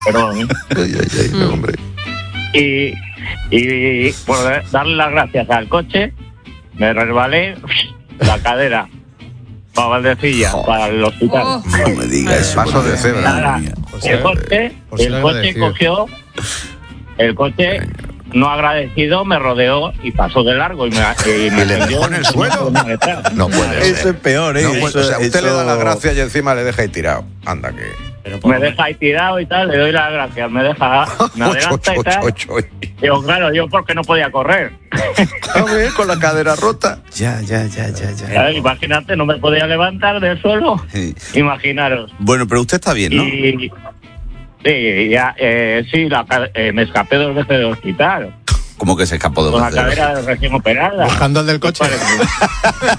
Perdón. Hombre. Y por darle las gracias al coche, me resbalé la cadera para Valdecilla, para el hospital. No me digas eso. Paso de cebra. Nada, el coche cogió, el coche no agradecido me rodeó y pasó de largo y me le dejó en el suelo. No puede ser. Eso es peor, ¿eh? No puede- o sea, usted Eso- le da las gracias y encima le deja ahí tirado. Anda que... Me deja ahí tirado y tal, le doy las gracias, me adelanta y tal. Digo, claro, yo porque no podía correr. Con la cadera rota. Ya. Imagínate, no me podía levantar del suelo. Sí. Imaginaros. Bueno, pero usted está bien, ¿no? Y me escapé 2 veces del hospital Como que se escapó de con la ustedes. cadera recién operada. Buscando el del coche.